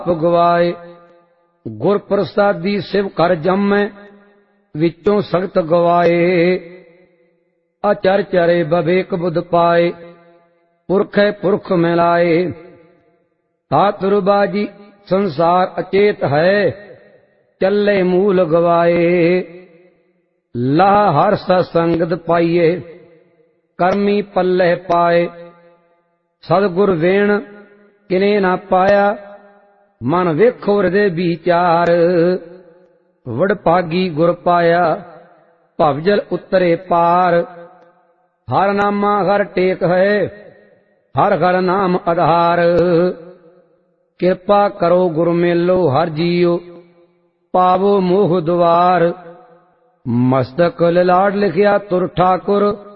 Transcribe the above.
गवाए। गुर प्रसादी शिव कर जमै, विचों सख्त गवाए। अचर चरे बवेक बुध पाए, पुरखै पुरख मिलाए। आतुरबाजी संसार अचेत है, चले मूल गवाए। लाह हर सत्संगत पाइए, कर्मी पल्ले पाए। सतगुर वेण किने ना पाया, मन वेखो हृदय विचार। वडभागी गुर पाया, भवजल उतरे पार। हर नामा हर टेक है, हर हर नाम आधार। कृपा करो गुरु मेलो हर जियो, पावो मोह द्वार। मस्तक ललाट लिखिया तुर ठाकुर,